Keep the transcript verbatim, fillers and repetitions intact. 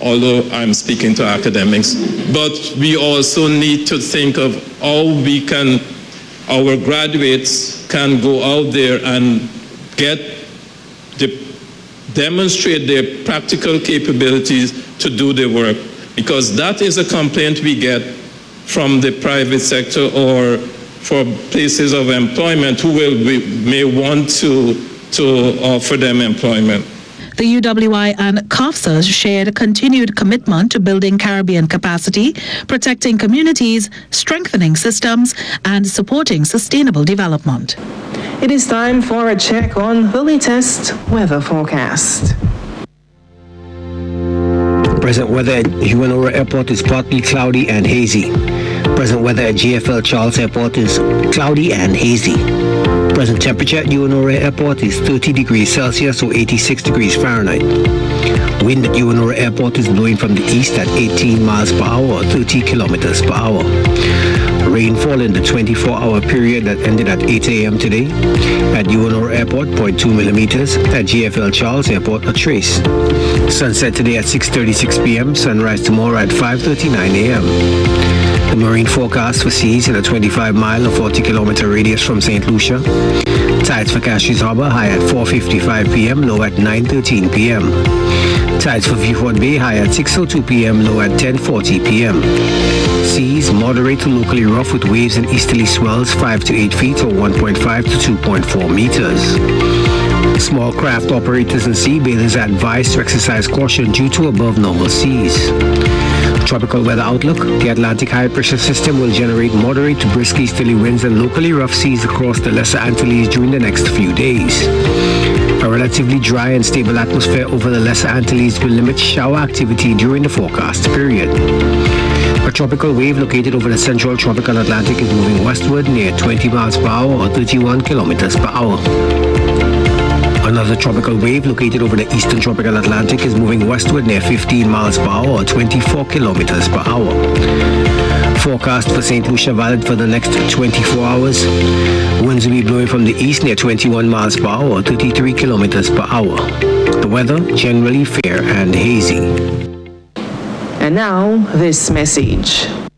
although I'm speaking to academics. But we also need to think of how we can, our graduates can go out there and get the, demonstrate their practical capabilities to do the work, because that is a complaint we get from the private sector or for places of employment who will be, may want to, to offer them employment. The U W I and CAFSA shared a continued commitment to building Caribbean capacity, protecting communities, strengthening systems, and supporting sustainable development. It is time for a check on the latest weather forecast. Present weather at Juanora Airport is partly cloudy and hazy. Present weather at J F L Charles Airport is cloudy and hazy. Present temperature at Juanora Airport is thirty degrees Celsius or eighty-six degrees Fahrenheit. Wind at Juanora Airport is blowing from the east at eighteen miles per hour or thirty kilometers per hour. Rainfall in the twenty-four hour period that ended at eight a.m. today at Juanora Airport, zero point two millimeters. At J F L Charles Airport, a trace. Sunset today at six thirty-six p.m. Sunrise tomorrow at five thirty-nine a.m. The marine forecast for seas in a twenty-five mile or forty kilometer radius from Saint Lucia. Tides for Castries Harbor high at four fifty-five p.m. low at nine thirteen p.m. Tides for Viewport Bay high at six oh two p.m. low at ten forty p.m. Seas moderate to locally rough with waves and easterly swells five to eight feet or one point five to two point four meters. Small craft operators and sea bathers are advised to exercise caution due to above normal seas. Tropical weather outlook. The Atlantic high pressure system will generate moderate to brisk easterly winds and locally rough seas across the Lesser Antilles during the next few days. A relatively dry and stable atmosphere over the Lesser Antilles will limit shower activity during the forecast period. A tropical wave located over the central tropical Atlantic is moving westward near twenty miles per hour or thirty-one kilometers per hour. Another tropical wave located over the eastern tropical Atlantic is moving westward near fifteen miles per hour or twenty-four kilometers per hour. Forecast for Saint Lucia valid for the next twenty-four hours. Winds will be blowing from the east near twenty-one miles per hour or thirty-three kilometers per hour. The weather generally fair and hazy. And now, this message.